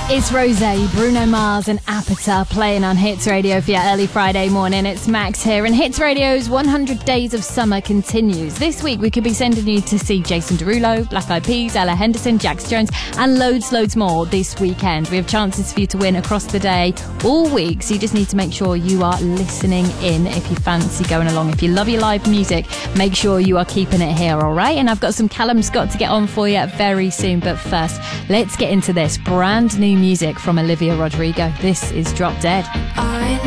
It's Rosé, Bruno Mars and Apata playing on Hits Radio for your early Friday morning. It's Max here, and Hits Radio's 100 Days of Summer continues. This week we could be sending you to see Jason Derulo, Black Eyed Peas, Ella Henderson, Jax Jones and loads more this weekend. We have chances for you to win across the day all week, so you just need to make sure you are listening in if you fancy going along. If you love your live music, make sure you are keeping it here, alright? And I've got some Callum Scott to get on for you very soon, but first, let's get into this brand new music from Olivia Rodrigo. This is Drop Dead. I